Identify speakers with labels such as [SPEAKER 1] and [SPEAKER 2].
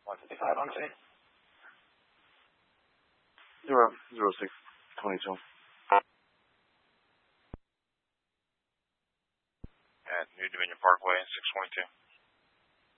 [SPEAKER 1] 155 on scene.
[SPEAKER 2] 00622.
[SPEAKER 3] At New Dominion Parkway, 622.